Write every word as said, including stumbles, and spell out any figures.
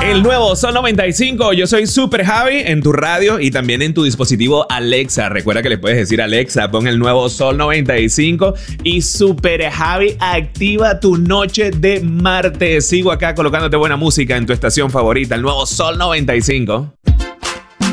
El nuevo Sol noventa y cinco. Yo soy Super Javi en tu radio y también en tu dispositivo Alexa. Recuerda que le puedes decir Alexa, pon el nuevo Sol noventa y cinco y Super Javi activa tu noche de martes. Sigo acá colocándote buena música en tu estación favorita, el nuevo Sol noventa y cinco.